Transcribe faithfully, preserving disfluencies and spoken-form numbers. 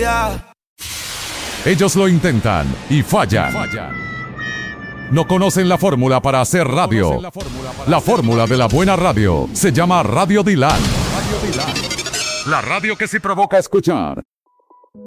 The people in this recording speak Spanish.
vida. Ellos lo intentan y fallan. No conocen la fórmula para hacer radio. La fórmula de la buena radio se llama Radio Dylan. La radio que sí provoca escuchar.